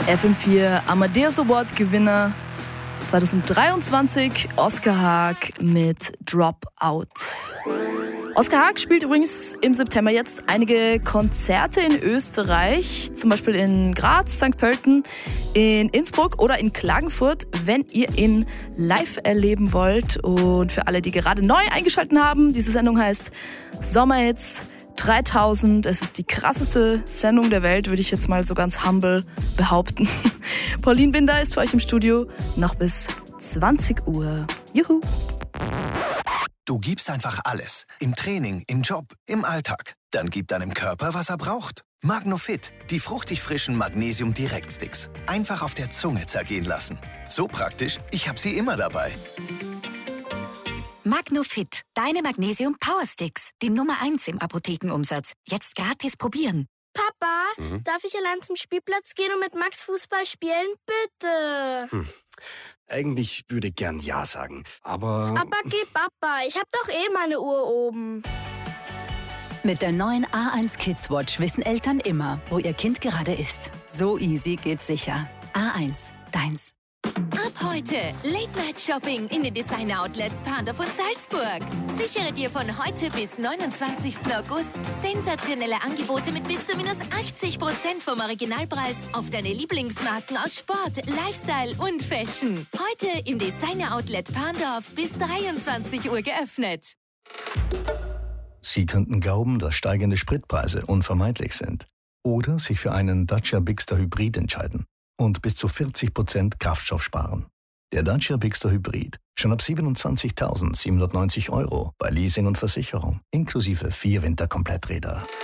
FM4 Amadeus Award Gewinner 2023 Oskar Haag mit Dropout. Oskar Haag spielt übrigens im September jetzt einige Konzerte in Österreich, zum Beispiel in Graz, St. Pölten, in Innsbruck oder in Klagenfurt, wenn ihr ihn live erleben wollt. Und für alle, die gerade neu eingeschaltet haben, diese Sendung heißt Sommerhits 3000. Es ist die krasseste Sendung der Welt, würde ich jetzt mal so ganz humble behaupten. Pauline Binder ist für euch im Studio noch bis 20 Uhr. Juhu! Du gibst einfach alles. Im Training, im Job, im Alltag. Dann gib deinem Körper, was er braucht. Magnofit, die fruchtig frischen Magnesium-Direktsticks. Einfach auf der Zunge zergehen lassen. So praktisch, ich habe sie immer dabei. Magnofit, deine Magnesium-Power-Sticks. Die Nummer 1 im Apothekenumsatz. Jetzt gratis probieren. Papa, darf ich allein zum Spielplatz gehen und mit Max Fußball spielen? Bitte. Eigentlich würde ich gern Ja sagen, aber... Aber geh, Papa, ich hab doch eh meine Uhr oben. Mit der neuen A1 Kids Watch wissen Eltern immer, wo ihr Kind gerade ist. So easy geht's sicher. A1, deins. Ab heute Late-Night-Shopping in den Designer-Outlets Pandorf und Salzburg. Sichere dir von heute bis 29. August sensationelle Angebote mit bis zu minus 80% vom Originalpreis auf deine Lieblingsmarken aus Sport, Lifestyle und Fashion. Heute im Designer-Outlet Pandorf bis 23 Uhr geöffnet. Sie könnten glauben, dass steigende Spritpreise unvermeidlich sind. Oder sich für einen Dacia Bigster Hybrid entscheiden und bis zu 40% Kraftstoff sparen. Der Dacia Bigster Hybrid. Schon ab 27.790 € bei Leasing und Versicherung. Inklusive 4 Winterkompletträder.